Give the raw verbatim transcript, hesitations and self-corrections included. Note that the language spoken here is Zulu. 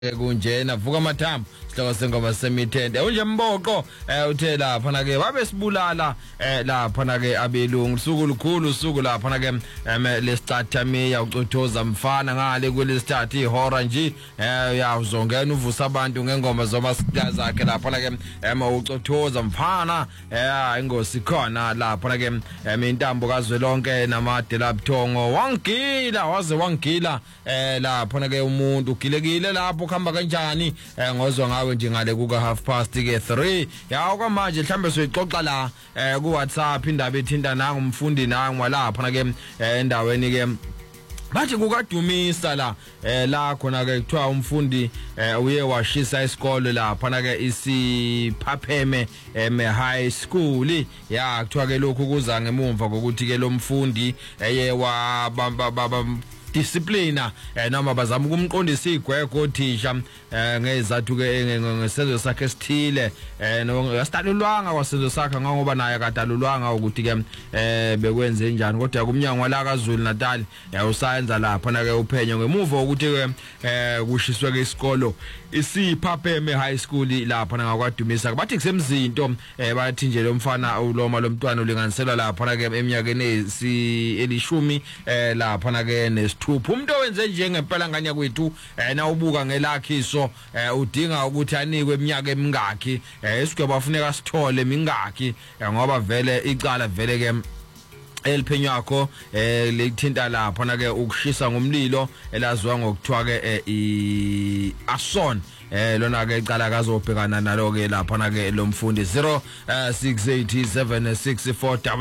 kunjena vuka mathambo sihloko sengoma semithende unje Mboqo eh uthe lapha na ke wabe sibulala eh lapha na ke abelungu usuku lukhulu usuku lapha na ke lesithatha meya ucothoza mfana ngale kwelesithatha ihora nje eh ya uzongena uvusa abantu ngengoma zoma zakhe lapha na ke ema ucothoza mfana eh ingosi khona lapha na ke intambo kazwelonke namade lapthongo wangila waze wangila eh lapha na ke umuntu ugilekile lapho khamba kanjani eh ngozwa ngawe nje ngale kuka half past ke three ya kwamanje mhlambe soyixoxa la eh ku WhatsApp indaba ethinta nanga umfundi nanga lapha na ke endaweni ke bathi kukadumisa la eh la khona ke kuthiwa umfundi uye washisa isikole lapha na ke isiphapheme eme high school ya kuthiwa ke lokhu kuza ngemumva kokuthi ke lo mfundi eye wa bamba disciplina eh noma bazama ukumqondisa igwego othisha eh ngezathu ke ngesenzo sakhe sithile eh ngastalulwanga kwasenzo sakhe ngoba naye akadalulwanga ukuthi ke eh bekwenze njani kodwa kumnyango la kaZulu Natal usayenza lapha na ke uphenyo ngemuva ukuthi ke eh kushiswe ke isikolo isiphapheme high school lapha na ngakwadumisa bathi kusemzinto eh bathi nje lo mfana uloma lo mntwana ulinganiselwa lapha na ke eminyakeni elishumi eh lapha na ke nesithupha umuntu owenze nje ngempela nganya kwethu eh na ubuka ngelakhiso eh udinga ukuthi anikwe eminyaka emingaki eh isike bafuneka sithole mingaki ngoba vele icala vele ke eliphenyakho eh lekuthinta lapha na ke ukushisa ngomlilo elaziwa ngokuthiwa ke i ason eh lona ke icala kazobhekana nalo ke lapha na ke lo mfundi zero six eight seven six four